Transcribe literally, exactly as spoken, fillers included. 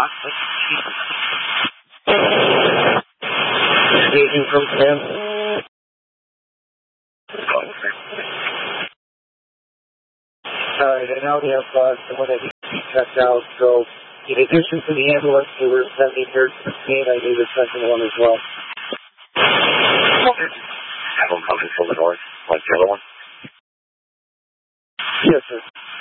Speaking from Sam. Alright, I know they have uh, someone that needs to be checked out, so in addition to the ambulance, they were sending here to sixteen, I need a second one as well. Have them coming from the north, like the other one? Yes, sir.